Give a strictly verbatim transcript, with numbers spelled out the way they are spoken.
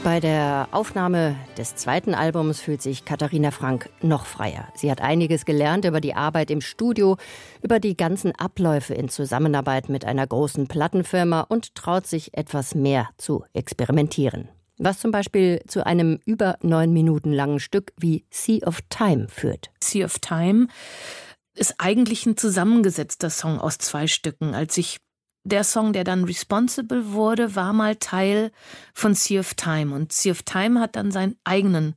Bei der Aufnahme des zweiten Albums fühlt sich Katharina Frank noch freier. Sie hat einiges gelernt über die Arbeit im Studio, über die ganzen Abläufe in Zusammenarbeit mit einer großen Plattenfirma und traut sich etwas mehr zu experimentieren. Was zum Beispiel zu einem über neun Minuten langen Stück wie Sea of Time führt. Sea of Time ist eigentlich ein zusammengesetzter Song aus zwei Stücken. Als ich Der Song, der dann Responsible wurde, war mal Teil von Sea of Time. Und Sea of Time hat dann seinen eigenen